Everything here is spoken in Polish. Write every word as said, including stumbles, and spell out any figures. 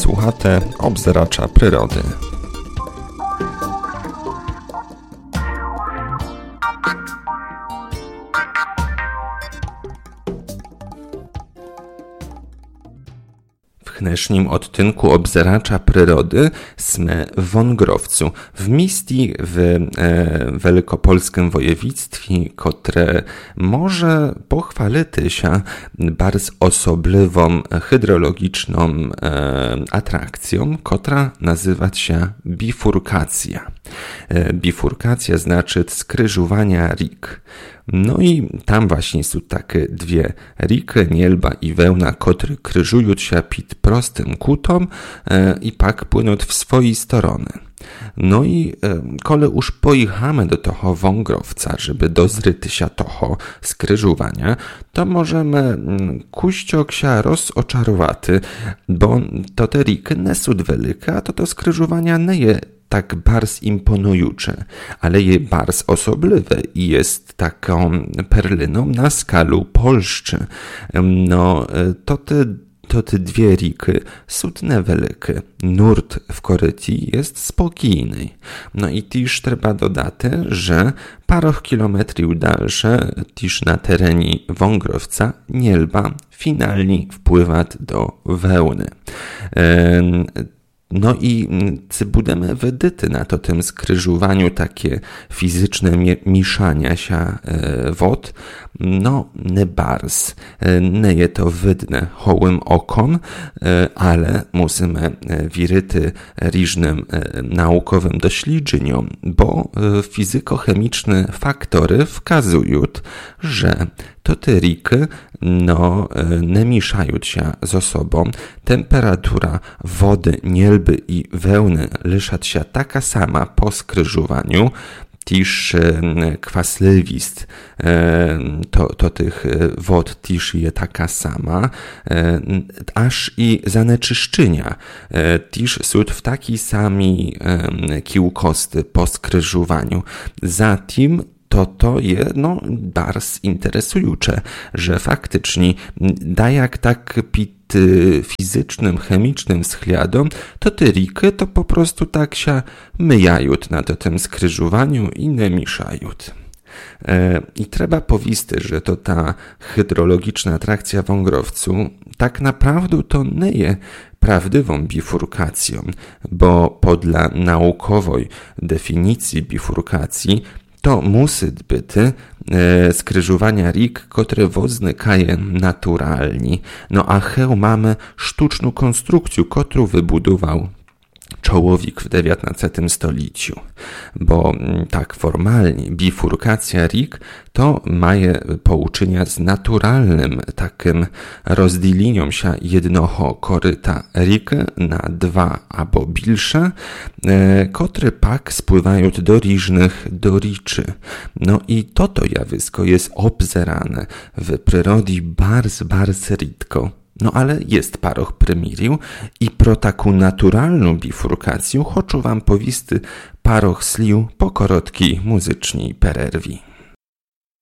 Słuchate obzeracza przyrody. W dnešním odtynku obzeracza przyrody sme w Wągrowcu, w mieści w e, wielkopolskim województwie, które może pochwalić się bardzo osobliwą hydrologiczną e, atrakcją, która nazywa się bifurkacja. E, bifurkacja znaczy skrzyżowania rik. No i tam właśnie są takie dwie riki, Nielba i Wełna, które krzyżują się pod prostym kutom e, i pak płyną w swojej strony. No i e, kole już pojechamy do toho Wągrowca, żeby dozryty się toho skrzyżowania, to możemy mm, kuściok się rozoczarowaty, bo to te riki nie są wielkie, a to to skrzyżowania nie jest tak bardzo imponujące, ale je bardzo osobliwe i jest taką perliną na skalu Polszczy. No, to te, to te dwie riki są wielkie. Nurt w koryci jest spokojny. No i też trzeba dodać, że parę kilometrów dalsze, też na terenie Wągrowca, Nielba finalnie wpływa do Wełny. Ehm, No i czy będziemy wydyty na to tym skrzyżowaniu takie fizyczne mieszania się e, wod? No, nie bardzo. E, nie jest to widne hołym okom, e, ale musimy wierzyć różnym e, naukowym doświadczeniom, bo e, fizykochemiczne faktory wskazują, że to te riki no, nie mieszają się ze sobą. Temperatura wody, Nielby i Wełny lisza się taka sama po skrzyżowaniu, też kwasliwist to, to tych wod też jest taka sama, aż i zaneczyszczenia też są w takiej samej kiełkosty po skrzyżowaniu. Zatem to to jest no, bardzo interesujące, że faktycznie da jak tak pit fizycznym, chemicznym względom, to te riki to po prostu tak się myjają na to tym skrzyżowaniu i nie mieszają. E, I trzeba powiedzieć, że to ta hydrologiczna atrakcja w Wągrowcu tak naprawdę to nie jest prawdziwą bifurkacją, bo podla naukowej definicji bifurkacji to musi być e, skrzyżowania rik, które wznikają naturalnie. No a heł mamy sztuczną konstrukcję, którą wybudował człowiek w dziewiętnastym stuleciu, bo tak formalnie bifurkacja rik to ma połączenia z naturalnym takim rozdzieleniiem się jednego koryta riki na dwa albo większe, e, które pak spływają do różnych doriczy. No i to to jawisko jest obzerane w przyrodzie bardzo, bardzo rzadko. No ale jest paroch prymirów i pro taką naturalną bifurkację chcę wam powiedzieć paroch sliw po korotkiej muzycznej przerwie.